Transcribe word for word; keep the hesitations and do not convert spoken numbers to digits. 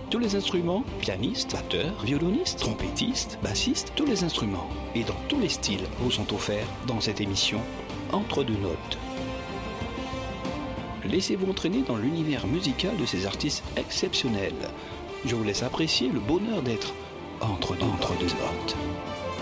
Tous les instruments, pianistes, batteurs, violonistes, trompettistes, bassistes, tous les instruments et dans tous les styles vous sont offerts dans cette émission Entre deux notes. Laissez-vous entraîner dans l'univers musical de ces artistes exceptionnels. Je vous laisse apprécier le bonheur d'être entre deux, entre deux notes.